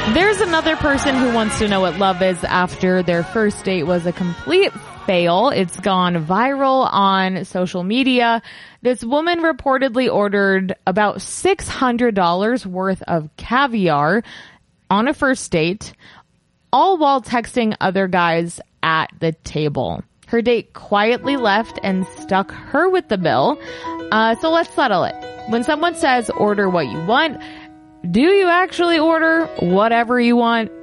There's another person who wants to know what love is after their first date was a complete fail. It's gone viral on social media. This woman reportedly ordered about $600 worth of caviar on a first date, all while texting other guys at the table. Her date quietly left and stuck her with the bill. So let's settle it. When someone says order what you want, do you actually order whatever you want?